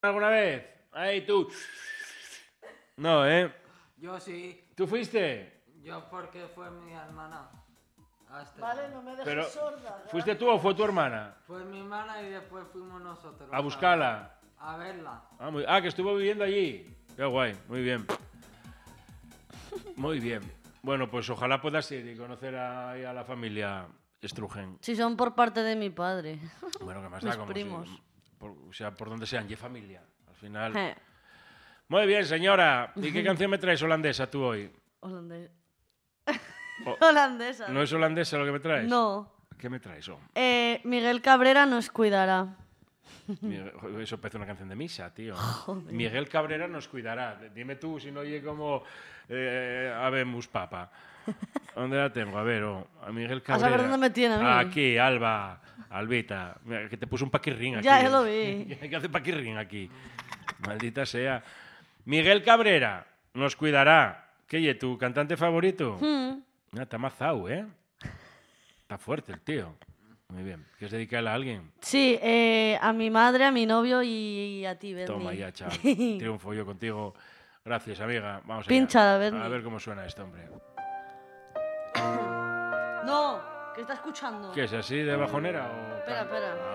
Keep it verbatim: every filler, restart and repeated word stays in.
alguna vez? Ahí tú. No, ¿eh? Yo sí. ¿Tú fuiste? Yo porque fue mi hermana. Hasta Vale, no me dejes Pero, sorda. ¿fuiste tú o fue tu hermana? Fue mi hermana y después fuimos nosotros. A buscarla. A verla. Ah, muy- ah, que estuvo viviendo allí. Qué guay, muy bien. Muy bien. Bueno, pues ojalá puedas ir y conocer a, a la familia Strugen. Si son por parte de mi padre. Bueno, que más Mis da como primos. si- por, o sea, por donde sean, y familia. Al final. Eh, Muy bien, señora. ¿Y qué canción me traes holandesa tú hoy? holandés. Oh, Holandesa. ¿No es holandesa lo que me traes? No. ¿Qué me traes? Oh, Eh, Miguel Cabrera nos cuidará. Miguel- eso parece una canción de misa, tío. Miguel Cabrera nos cuidará. Dime tú si no oye como eh, Habemus Papa. ¿Dónde la tengo? A ver, oh, a Miguel Cabrera. saber dónde me tiene a mí. Aquí, Alba, Albita. Mira, que te puso un paquirrín aquí. Ya, ya lo vi. Hay que hacer paquirrín aquí. Maldita sea. Miguel Cabrera nos cuidará. ¿Qué oye, tu cantante favorito? Hmm. Ah, está mazao, ¿eh? Está fuerte el tío. Muy bien. ¿Quieres dedicarle a alguien? Sí, eh, a mi madre, a mi novio y a ti, Benny. Toma ya, chaval. Triunfo yo contigo. Gracias, amiga. Vamos allá. Pincha, Benny. A ver cómo suena este hombre. No, que está escuchando. ¿Qué es así de bajonera o...? Espera, espera.